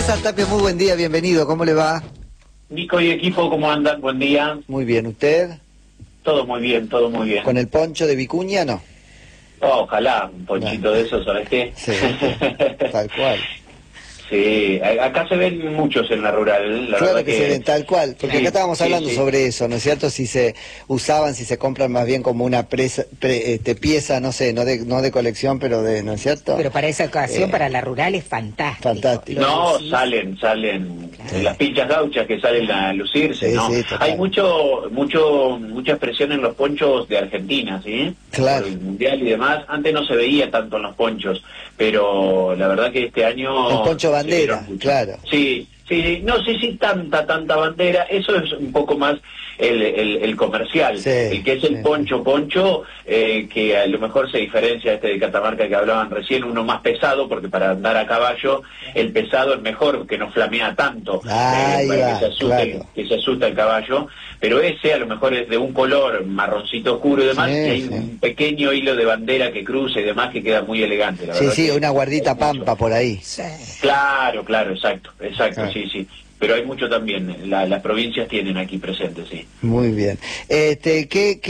César Tapia, muy buen día, bienvenido, ¿cómo le va? Nico y equipo, ¿cómo andan? Buen día. Muy bien, ¿usted? Todo muy bien, todo muy bien. ¿Con el poncho de vicuña, no? Oh, ojalá, un ponchito de esos, ¿sabes qué? Sí, tal cual. Sí, acá se ven muchos en la rural, la Claro verdad que se ven tal cual, porque Sí, acá estábamos sí, hablando sí. sobre eso, ¿no es cierto? Si se usaban, si se compran más bien como una pieza, no sé, no de colección, pero ¿no es cierto? Pero para esa ocasión, para la rural es fantástico. Fantástico. Lo No, lucís. salen, Sí. las pinchas gauchas que salen a lucirse, Sí, ¿no? sí, total. Hay mucha expresión en los ponchos de Argentina, ¿sí? Claro. Por el Mundial y demás. Antes no se veía tanto en los ponchos, pero la verdad que este año... El poncho se bandera, vieron mucho. claro. Sí, sí, no sé si tanta bandera, eso es un poco más el comercial, Sí, el que es el sí, poncho, que a lo mejor se diferencia de Catamarca que hablaban recién, uno más pesado, porque para andar a caballo, el pesado es mejor, que no flamea tanto, Ahí para va, claro. que se asusta el caballo, pero ese a lo mejor es de un color marroncito oscuro y demás, Sí, y hay sí. un pequeño hilo de bandera que cruza y demás que queda muy elegante, la Sí, verdad. sí, que una guardita hay mucho. pampa por ahí. Sí. Claro, exacto, Claro. sí. Pero hay mucho también, las provincias tienen aquí presentes, sí. Muy bien. ¿Qué